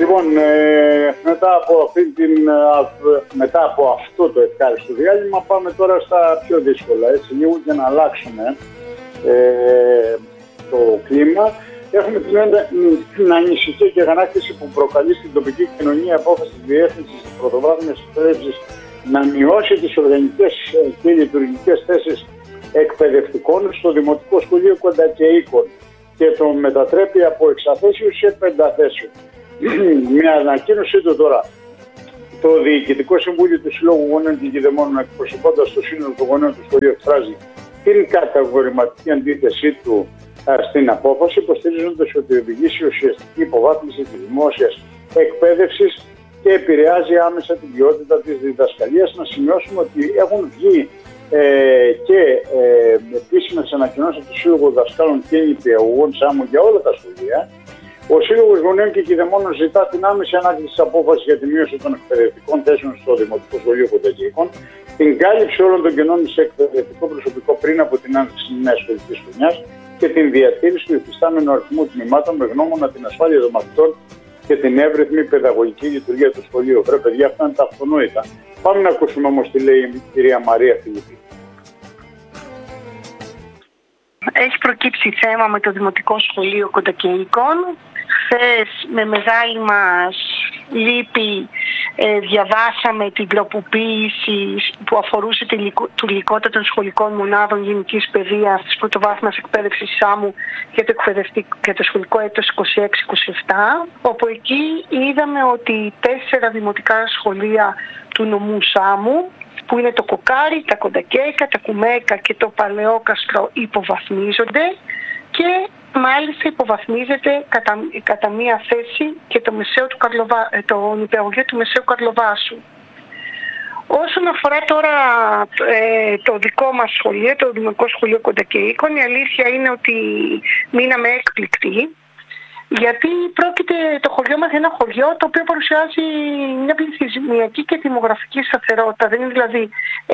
Λοιπόν, μετά από αυτό το ευχάριστο διάλειμμα πάμε τώρα στα πιο δύσκολα, έτσι, λίγο για να αλλάξουμε το κλίμα. Έχουμε την ανησυχία και αγανάκτηση που προκαλεί στην τοπική κοινωνία απόφαση της Διεύθυνσης της Πρωτοβάθμιας Εκπαίδευσης να μειώσει τις οργανικές και λειτουργικές θέσεις εκπαιδευτικών στο Δημοτικό Σχολείο Κοντακεϊκών και το μετατρέπει από εξαθέσιο σε πενταθέσιο. Με ανακοίνωσή του τώρα, το Διοικητικό Συμβούλιο του Συλλόγου Γονέων και Κηδεμόνων, εκπροσωπώντας το σύνολο των γονέων του σχολείου, εκφράζει την κατηγορηματική αντίθεσή του στην απόφαση, υποστηρίζοντας ότι οδηγεί σε ουσιαστική υποβάθμιση της δημόσιας εκπαίδευσης και επηρεάζει άμεσα την ποιότητα της διδασκαλίας. Να σημειώσουμε ότι έχουν βγει και επίσημες ανακοινώσεις από το Σύλλογο Δασκάλων και Νηπιαγωγών ΣΑΜΟ για όλα τα σχολεία. Ο Σύλλογος Γονέων και Κηδεμόνων ζητά την άμεση ανάκληση της απόφασης για τη μείωση των εκπαιδευτικών θέσεων στο Δημοτικό Σχολείο Κοντακεϊκών, την κάλυψη όλων των κενών σε εκπαιδευτικό προσωπικό πριν από την άνοιξη της νέας σχολικής χρονιάς και την διατήρηση του υφιστάμενου αριθμού τμήματων με γνώμονα την ασφάλεια των μαθητών και την εύρυθμη παιδαγωγική λειτουργία του σχολείου. Βρε παιδιά, αυτά είναι τα αυτονόητα. Πάμε να ακούσουμε όμως τι λέει η κυρία Μαρία Φιλιππή. Έχει προκύψει θέμα με το Δημοτικό Σχολείο Κοντακεϊκών. Χθες με μεγάλη μας λύπη διαβάσαμε την τροποποίηση που αφορούσε τη λειτουργικότητα των σχολικών μονάδων γενικής παιδείας της πρωτοβάθμιας εκπαίδευσης ΣΑΜΟΥ για το σχολικό έτος 26-27, όπου εκεί είδαμε ότι 4 δημοτικά σχολεία του νομού ΣΑΜΟΥ, που είναι το Κοκάρι, τα Κοντακέικα, τα Κουμέκα και το Παλαιόκαστρο, υποβαθμίζονται και μάλιστα υποβαθμίζεται κατά μία θέση και το νηπιαγωγείο του Μεσαίου Καρλοβάσου. Όσον αφορά τώρα το δικό μας σχολείο, το Δημοτικό Σχολείο Κοντακεϊκών, η αλήθεια είναι ότι μείναμε έκπληκτοι, γιατί πρόκειται το χωριό μας για ένα χωριό το οποίο παρουσιάζει μια πληθυσμιακή και δημογραφική σταθερότητα. Δεν είναι δηλαδή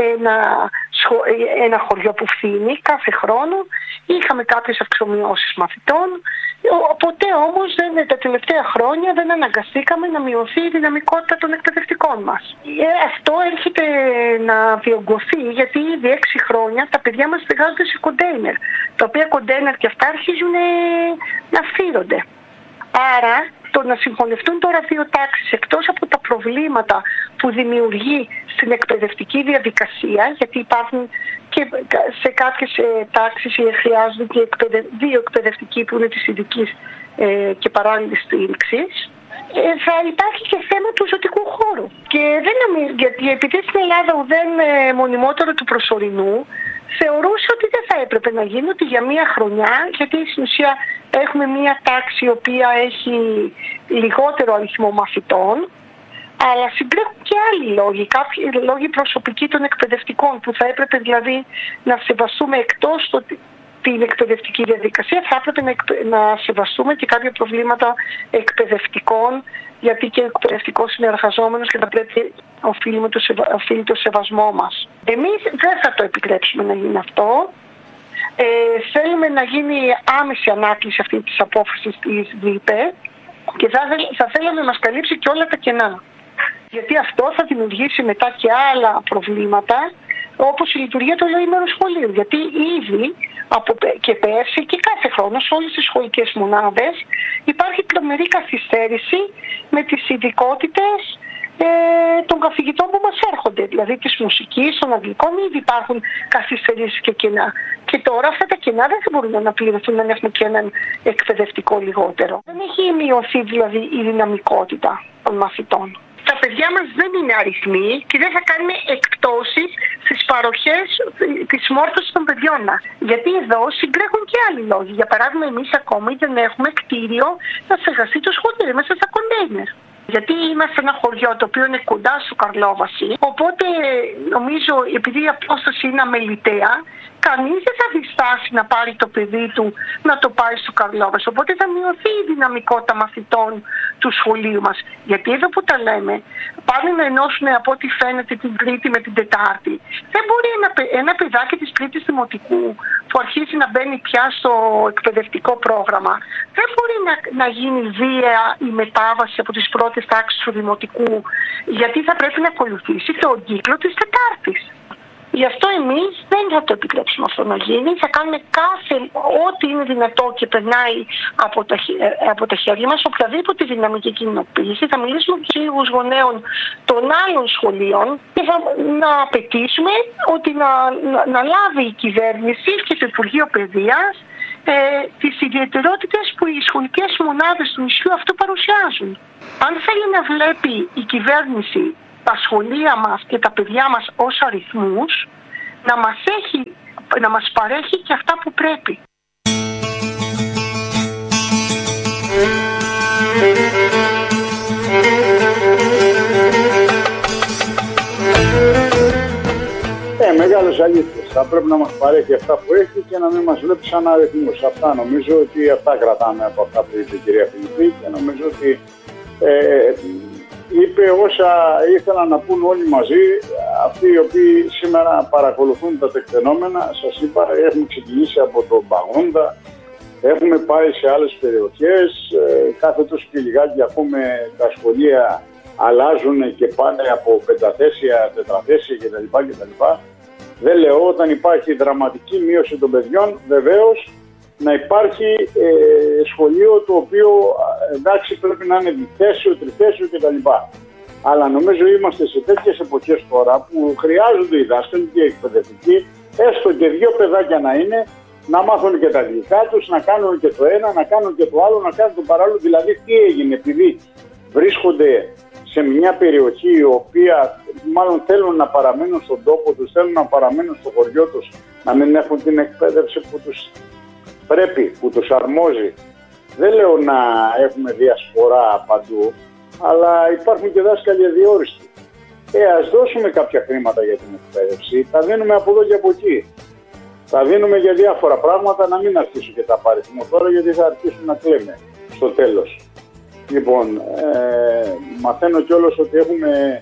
ένα χωριό που φθήνει κάθε χρόνο. Είχαμε κάποιες αυξομοιώσεις μαθητών, ποτέ όμως τα τελευταία χρόνια δεν αναγκαστήκαμε να μειωθεί η δυναμικότητα των εκπαιδευτικών μας. Αυτό έρχεται να διωγγωθεί, γιατί ήδη 6 χρόνια τα παιδιά μας εργάζονται σε κοντέινερ, τα οποία κοντέινερ και αυτά αρχίζουν να φύρονται. Άρα το να συγχωνευτούν τώρα 2 τάξεις, εκτός από τα προβλήματα που δημιουργεί στην εκπαιδευτική διαδικασία, γιατί υπάρχουν και σε κάποιες τάξεις χρειάζονται και 2 εκπαιδευτικοί που είναι της ειδικής και παράλληλης στήριξης, θα υπάρχει και θέμα του ζωτικού χώρου. Και γιατί επειδή στην Ελλάδα ουδέν μονιμότερο του προσωρινού, θεωρούσε ότι δεν θα έπρεπε να γίνει, ότι για μία χρονιά, γιατί στην ουσία έχουμε μία τάξη η οποία έχει λιγότερο αριθμό μαθητών, αλλά συμπλέκουν και άλλοι λόγοι, κάποιοι λόγοι προσωπικοί των εκπαιδευτικών, που θα έπρεπε δηλαδή να σεβαστούμε εκτός την εκπαιδευτική διαδικασία, θα έπρεπε να σεβαστούμε και κάποια προβλήματα εκπαιδευτικών, γιατί και ο εκπαιδευτικός είναι εργαζόμενος και θα πρέπει οφείλει το σεβασμό μας. Εμείς δεν θα το επιτρέψουμε να γίνει αυτό. Θέλουμε να γίνει άμεση ανάκληση αυτή της απόφασης της ΔΥΠΕ και θα θέλαμε να μας καλύψει και όλα τα κενά. Γιατί αυτό θα δημιουργήσει μετά και άλλα προβλήματα, όπως η λειτουργία του ολοήμερου σχολείου. Γιατί ήδη και πέρσι και κάθε χρόνο σε όλες τις σχολικές μονάδες υπάρχει τρομερή καθυστέρηση με τις ειδικότητες των καθηγητών που μας έρχονται, δηλαδή της μουσικής, των αγγλικών, ήδη υπάρχουν καθυστερήσεις και κενά. Και τώρα αυτά τα κενά δεν θα μπορούν να πληρωθούν αν έχουμε και έναν εκπαιδευτικό λιγότερο. Δεν έχει μειωθεί δηλαδή η δυναμικότητα των μαθητών. Τα παιδιά μας δεν είναι αριθμοί και δεν θα κάνουμε εκπτώσεις στις παροχές της μόρφωσης των παιδιών μας. Γιατί εδώ συμπρέχουν και άλλοι λόγοι. Για παράδειγμα, εμείς ακόμη δεν έχουμε κτίριο να στεγαστεί το σχολείο μέσα στα κοντέινερ. Γιατί είμαστε ένα χωριό το οποίο είναι κοντά στο Καρλόβαση, οπότε νομίζω επειδή η απόσταση είναι αμεληταία, κανείς δεν θα διστάσει να πάρει το παιδί του να το πάει στο Καρλόβαση. Οπότε θα μειωθεί η δυναμικότητα μαθητών του σχολείου μας. Γιατί εδώ που τα λέμε, πάνε να ενώσουν από ό,τι φαίνεται την Τρίτη με την Τετάρτη. Δεν μπορεί ένα παιδάκι της Τρίτης Δημοτικού που αρχίζει να μπαίνει πια στο εκπαιδευτικό πρόγραμμα, δεν μπορεί να γίνει βία η μετάβαση από τις πρώτες τάξεις του δημοτικού, γιατί θα πρέπει να ακολουθήσει τον κύκλο της Τετάρτης. Γι' αυτό εμείς δεν θα το επιτρέψουμε αυτό να γίνει. Θα κάνουμε ό,τι είναι δυνατό και περνάει από τα χέρια μας, οποιαδήποτε δυναμική κοινοποίηση. Θα μιλήσουμε με τους ίδιους γονέων των άλλων σχολείων και θα να απαιτήσουμε ότι να λάβει η κυβέρνηση και το Υπουργείο Παιδείας τις ιδιαιτερότητες που οι σχολικές μονάδες του νησιού αυτού παρουσιάζουν. Αν θέλει να βλέπει η κυβέρνηση τα σχολεία μας και τα παιδιά μας ως αριθμούς, να μας παρέχει και αυτά που πρέπει. Μεγάλες αλήθειες. Θα πρέπει να μας παρέχει αυτά που έχει και να μην μας βλέπει σαν αριθμούς. Αυτά νομίζω ότι αυτά κρατάμε από αυτά που είπε η κυρία Φιλιππή και νομίζω ότι είπε όσα ήθελαν να πούν όλοι μαζί, αυτοί οι οποίοι σήμερα παρακολουθούν τα τεκτενόμενα. Σας είπα, έχουμε ξεκινήσει από τον Παγόντα, έχουμε πάει σε άλλες περιοχές, κάθε τόσο και λιγάκι ακούμε τα σχολεία αλλάζουν και πάνε από πενταθέσια, τετραθέσια κτλ. Δεν λέω, όταν υπάρχει δραματική μείωση των παιδιών, βεβαίως να υπάρχει σχολείο το οποίο εντάξει πρέπει να είναι διθέσιο, τριθέσιο κτλ. Αλλά νομίζω είμαστε σε τέτοιες εποχές τώρα που χρειάζονται οι δάσκαλοι και οι εκπαιδευτικοί, έστω και δύο παιδάκια να είναι, να μάθουν και τα αγγλικά τους, να κάνουν και το ένα, να κάνουν και το άλλο, να κάνουν το παράλληλο. Δηλαδή τι έγινε, επειδή βρίσκονται σε μια περιοχή η οποία μάλλον θέλουν να παραμείνουν στον τόπο τους, θέλουν να παραμείνουν στο χωριό τους, να μην έχουν την εκπαίδευση που τους πρέπει, που τους αρμόζει. Δεν λέω να έχουμε διασπορά παντού, αλλά υπάρχουν και δάσκαλοι αδιόριστοι. Ας δώσουμε κάποια χρήματα για την εκπαίδευση, τα δίνουμε από εδώ και από εκεί. Τα δίνουμε για διάφορα πράγματα, να μην αρχίσουν και τα παριθμό τώρα, γιατί θα αρχίσουν να κλαίμε στο τέλος. Λοιπόν, μαθαίνω κιόλας ότι έχουμε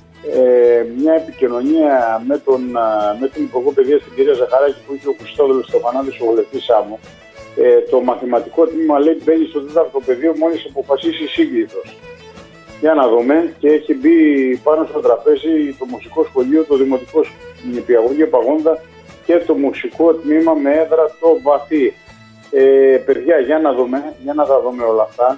μια επικοινωνία με την Υπουργό Παιδείας, την κυρία Ζαχαράκη, που είχε ο Χριστόδουλος Στεφανάδης, ο βουλευτής άμμου. Το μαθηματικό τμήμα λέει μπαίνει στο 4ο πεδίο μόλις αποφασίσει σύγκλιτος. Για να δούμε, και έχει μπει πάνω στο τραπέζι το μουσικό σχολείο, το δημοτικό νηπιαγωγείο Παγόντα και το μουσικό τμήμα με έδρα το Βαθύ. Παιδιά, για να τα δούμε όλα αυτά.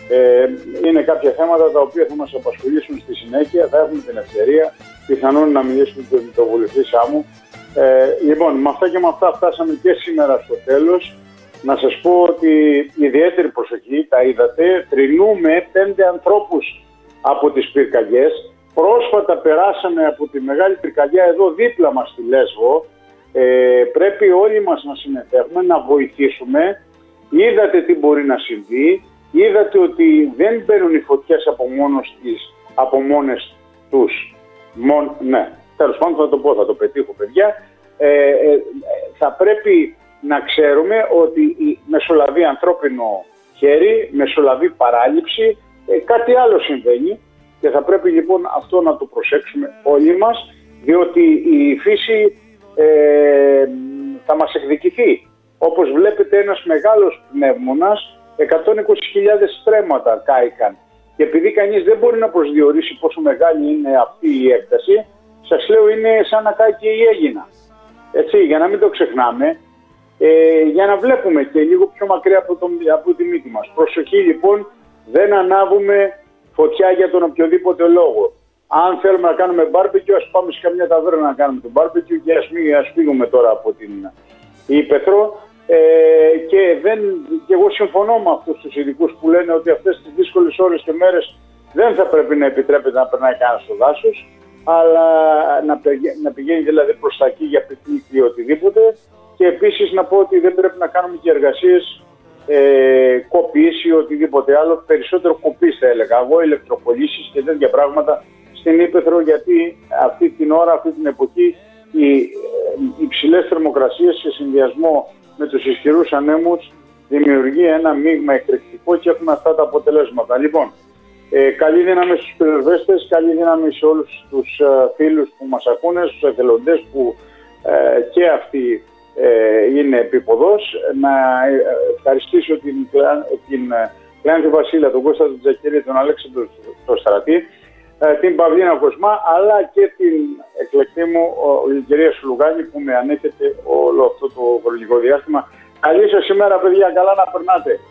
Είναι κάποια θέματα τα οποία θα μας απασχολήσουν στη συνέχεια, θα έχουμε την ευκαιρία πιθανόν να μιλήσουμε με τον βουλευτή άμμου. Λοιπόν, με αυτά και με αυτά φτάσαμε και σήμερα στο τέλος. Να σας πω ότι ιδιαίτερη προσοχή, τα είδατε, θρηνούμε 5 ανθρώπους από τις πυρκαγιές. Πρόσφατα περάσαμε από τη μεγάλη πυρκαγιά εδώ δίπλα μας στη Λέσβο. Πρέπει όλοι μας να συμμετέχουμε, να βοηθήσουμε. Είδατε τι μπορεί να συμβεί. Είδατε ότι δεν μπαίνουν οι φωτιές από μόνες τους. Ναι, τέλος πάντων θα το πω, θα το πετύχω παιδιά. Θα πρέπει να ξέρουμε ότι μεσολαβεί ανθρώπινο χέρι, μεσολαβεί παράληψη, κάτι άλλο συμβαίνει και θα πρέπει λοιπόν αυτό να το προσέξουμε όλοι μας, διότι η φύση θα μας εκδικηθεί. Όπως βλέπετε, ένας μεγάλος πνεύμονας, 120.000 στρέμματα κάηκαν. Και επειδή κανείς δεν μπορεί να προσδιορίσει πόσο μεγάλη είναι αυτή η έκταση, σας λέω είναι σαν να κάει και η Αίγινα. Έτσι, για να μην το ξεχνάμε, για να βλέπουμε και λίγο πιο μακριά από τη μύτη μας. Προσοχή λοιπόν, δεν ανάβουμε φωτιά για τον οποιοδήποτε λόγο. Αν θέλουμε να κάνουμε μπάρμπεκιου, ας πάμε σε καμιά ταβέρνα να κάνουμε το μπάρμπεκιου και ας φύγουμε τώρα από την Ήπεθρο. Και εγώ συμφωνώ με αυτούς τους ειδικούς που λένε ότι αυτές τις δύσκολες ώρες και μέρες δεν θα πρέπει να επιτρέπεται να περνάει κανένα στο δάσος, αλλά να πηγαίνει δηλαδή προς τα εκεί για πικνίκ ή οτιδήποτε. Και επίσης να πω ότι δεν πρέπει να κάνουμε και εργασίες κοπής ή οτιδήποτε άλλο, περισσότερο κοπής θα έλεγα εγώ, ηλεκτροπολίσεις και τέτοια πράγματα στην Ήπεθρο, γιατί αυτή την ώρα, αυτή την εποχή, οι υψηλές θερμοκρασίες σε συνδυασμό με τους ισχυρούς ανέμους δημιουργεί ένα μείγμα εκρηκτικό και έχουμε αυτά τα αποτελέσματα. Λοιπόν, καλή δύναμη στους πυροσβέστες, καλή δύναμη σε όλους τους φίλους που μας ακούνε, στους εθελοντές που και αυτοί είναι επίποδος. Να ευχαριστήσω την Κλεάνθη Βασίλα, τον Κώστα του Τζακίρη, τον Αλέξανδρο το Στρατή, την Παυλίνα Κοσμά, αλλά και την εκλεκτή μου η κυρία Σουλουγάνη που με ανέχεται όλο αυτό το χρονικό διάστημα. Καλή σας ημέρα, παιδιά, καλά να περνάτε.